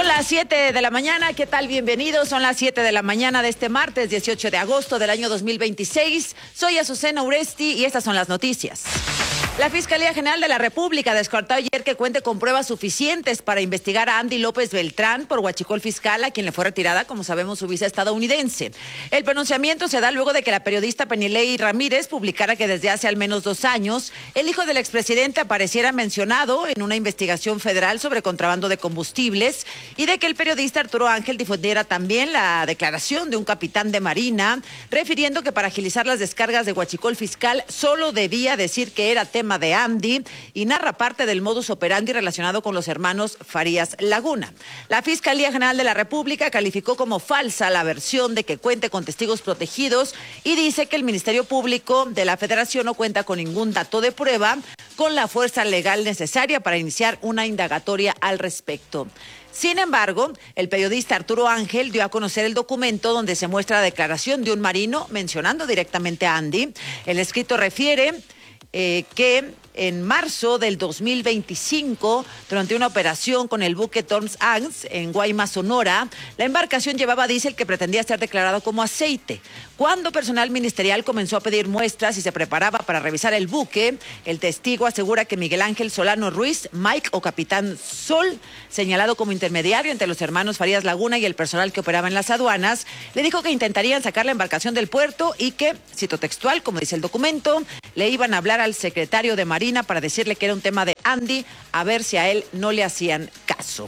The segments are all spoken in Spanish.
las 7 de la mañana, ¿qué tal? Bienvenidos, son las 7 de la mañana de este martes 18 de agosto del año 2026. Soy Azucena Uresti y estas son las noticias. La Fiscalía General de la República descartó ayer que cuente con pruebas suficientes para investigar a Andy López Beltrán por huachicol fiscal, a quien le fue retirada, como sabemos, su visa estadounidense. El pronunciamiento se da luego de que la periodista Penilei Ramírez publicara que desde hace al menos 2 años el hijo del expresidente apareciera mencionado en una investigación federal sobre contrabando de combustibles y de que el periodista Arturo Ángel difundiera también la declaración de un capitán de Marina, refiriendo que para agilizar las descargas de huachicol fiscal solo debía decir que era tema de Andy, y narra parte del modus operandi relacionado con los hermanos Farías Laguna. La Fiscalía General de la República calificó como falsa la versión de que cuente con testigos protegidos y dice que el Ministerio Público de la Federación no cuenta con ningún dato de prueba con la fuerza legal necesaria para iniciar una indagatoria al respecto. Sin embargo, el periodista Arturo Ángel dio a conocer el documento donde se muestra la declaración de un marino mencionando directamente a Andy. El escrito refiere que en marzo del 2025, durante una operación con el buque Torms Angst en Guaymas, Sonora, la embarcación llevaba diésel que pretendía ser declarado como aceite. Cuando personal ministerial comenzó a pedir muestras y se preparaba para revisar el buque, el testigo asegura que Miguel Ángel Solano Ruiz, Mike o Capitán Sol, señalado como intermediario entre los hermanos Farías Laguna y el personal que operaba en las aduanas, le dijo que intentarían sacar la embarcación del puerto y que, cito textual, como dice el documento, le iban a hablar al secretario de Marina para decirle que era un tema de Andy, a ver si a él no le hacían caso.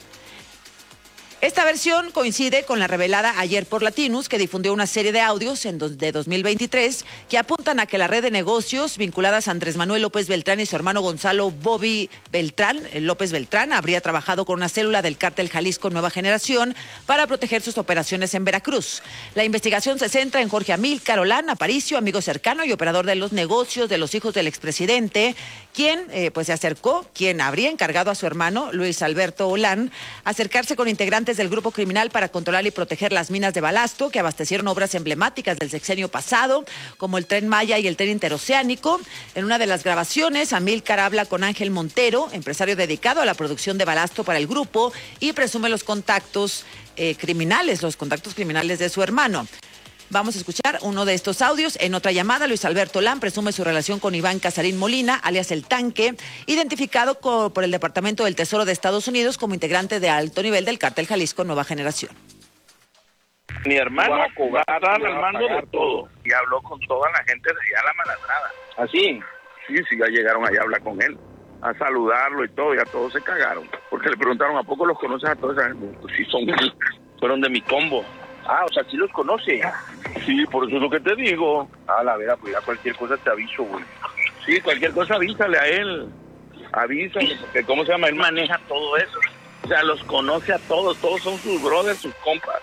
Esta versión coincide con la revelada ayer por Latinus, que difundió una serie de audios de 2023 que apuntan a que la red de negocios vinculadas a Andrés Manuel López Beltrán y su hermano Gonzalo Bobby Beltrán, López Beltrán, habría trabajado con una célula del cártel Jalisco Nueva Generación para proteger sus operaciones en Veracruz. La investigación se centra en Jorge Amílcar Olán Aparicio, amigo cercano y operador de los negocios de los hijos del expresidente, quien se acercó, quien habría encargado a su hermano Luis Alberto Olán acercarse con integrantes del grupo criminal para controlar y proteger las minas de balasto que abastecieron obras emblemáticas del sexenio pasado, como el Tren Maya y el Tren Interoceánico. En una de las grabaciones, Amílcar habla con Ángel Montero, empresario dedicado a la producción de balasto para el grupo, y presume los contactos criminales de su hermano. Vamos a escuchar uno de estos audios. En otra llamada, Luis Alberto Olán presume su relación con Iván Casarín Molina, alias El Tanque, identificado por el Departamento del Tesoro de Estados Unidos como integrante de alto nivel del cártel Jalisco Nueva Generación. Mi hermano va a dar al mando de todo. Y habló con toda la gente de allá, la Malandrada. ¿Así? Sí, ya llegaron allá a hablar con él, a saludarlo y todo, y a todos se cagaron. Porque le preguntaron, ¿a poco los conoces a todos? Pues sí, fueron de mi combo. Ah, o sea, ¿sí los conoce? Sí, por eso es lo que te digo. Ah, la verdad, pues ya cualquier cosa te aviso, güey. Sí, cualquier cosa avísale a él. Avísale, porque ¿cómo se llama? Él maneja todo eso. O sea, los conoce a todos son sus brothers, sus compas.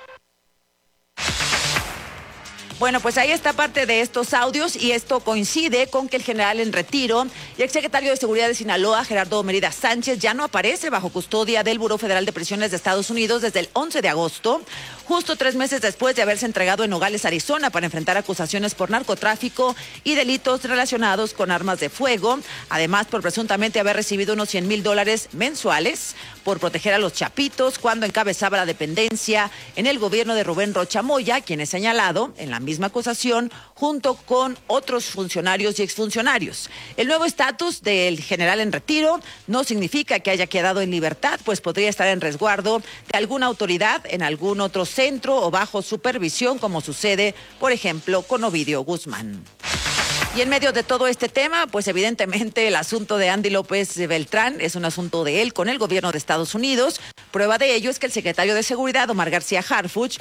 Bueno, pues ahí está parte de estos audios y esto coincide con que el general en retiro y exsecretario de Seguridad de Sinaloa, Gerardo Mérida Sánchez, ya no aparece bajo custodia del Buró Federal de Prisiones de Estados Unidos desde el 11 de agosto, justo 3 meses después de haberse entregado en Nogales, Arizona, para enfrentar acusaciones por narcotráfico y delitos relacionados con armas de fuego, además por presuntamente haber recibido unos $100,000 mensuales por proteger a los chapitos cuando encabezaba la dependencia en el gobierno de Rubén Rocha Moya, quien es señalado en la misma acusación junto con otros funcionarios y exfuncionarios. El nuevo estatus del general en retiro no significa que haya quedado en libertad, pues podría estar en resguardo de alguna autoridad en algún otro centro o bajo supervisión, como sucede, por ejemplo, con Ovidio Guzmán. Y en medio de todo este tema, pues evidentemente el asunto de Andy López Beltrán es un asunto de él con el gobierno de Estados Unidos. Prueba de ello es que el secretario de Seguridad, Omar García Harfuch,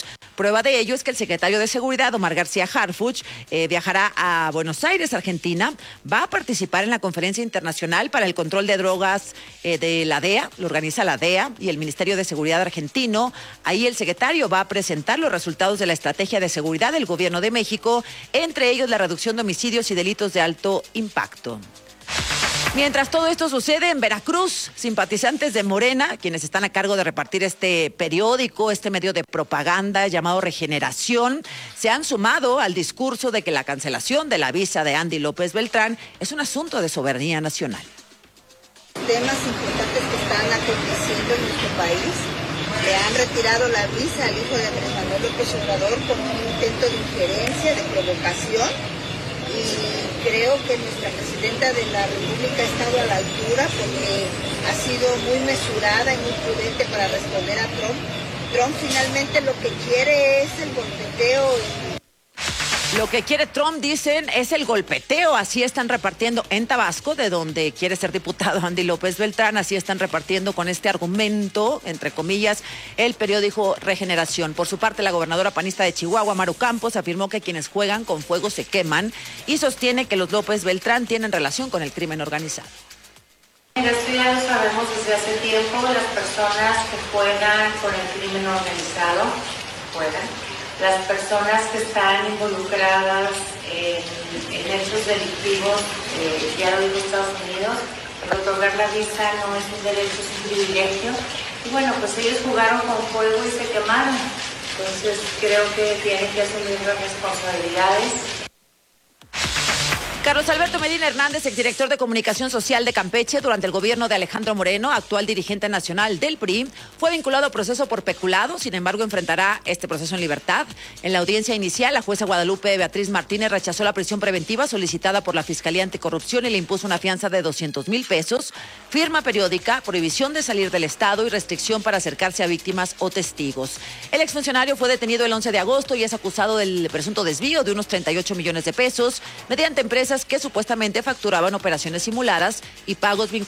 viajará a Buenos Aires, Argentina. Va a participar en la Conferencia Internacional para el Control de Drogas de la DEA, lo organiza la DEA y el Ministerio de Seguridad argentino. Ahí el secretario va a presentar los resultados de la estrategia de seguridad del gobierno de México, entre ellos la reducción de homicidios y delitos de alto impacto. Mientras todo esto sucede en Veracruz, simpatizantes de Morena, quienes están a cargo de repartir este periódico, este medio de propaganda llamado Regeneración, se han sumado al discurso de que la cancelación de la visa de Andy López Beltrán es un asunto de soberanía nacional. Temas importantes que están aconteciendo en nuestro país Le han retirado la visa al hijo de Andrés Manuel López Obrador con un intento de injerencia, de provocación, y creo que nuestra presidenta de la República ha estado a la altura porque ha sido muy mesurada y muy prudente para responder a Trump. Trump finalmente lo que quiere es el golpeteo. Lo que quiere Trump, dicen, es el golpeteo. Así están repartiendo en Tabasco, de donde quiere ser diputado Andy López Beltrán. Así están repartiendo con este argumento, entre comillas, el periódico Regeneración. Por su parte, la gobernadora panista de Chihuahua, Maru Campos, afirmó que quienes juegan con fuego se queman y sostiene que los López Beltrán tienen relación con el crimen organizado. Esto ya lo sabemos desde hace tiempo. Las personas que juegan con el crimen organizado juegan. Las personas que están involucradas en hechos delictivos, ya lo dijo Estados Unidos, el otorgar la visa no es un derecho, es un privilegio. Y bueno, pues ellos jugaron con fuego y se quemaron. Entonces creo que tienen que asumir las responsabilidades. Carlos Alberto Medina Hernández, exdirector de Comunicación Social de Campeche durante el gobierno de Alejandro Moreno, actual dirigente nacional del PRI, fue vinculado a proceso por peculado. Sin embargo, enfrentará este proceso en libertad. En la audiencia inicial, la jueza Guadalupe Beatriz Martínez rechazó la prisión preventiva solicitada por la Fiscalía Anticorrupción y le impuso una fianza de 200,000 pesos, firma periódica, prohibición de salir del Estado y restricción para acercarse a víctimas o testigos. El exfuncionario fue detenido el 11 de agosto y es acusado del presunto desvío de unos 38 millones de pesos mediante empresas que supuestamente facturaban operaciones simuladas y pagos vinculados